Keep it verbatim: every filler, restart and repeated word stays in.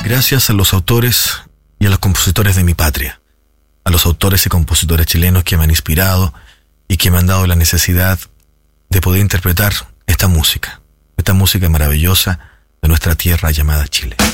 Gracias a los autores y a los compositores de mi patria, a los autores y compositores chilenos que me han inspirado y que me han dado la necesidad de poder interpretar esta música, esta música maravillosa de nuestra tierra llamada Chile.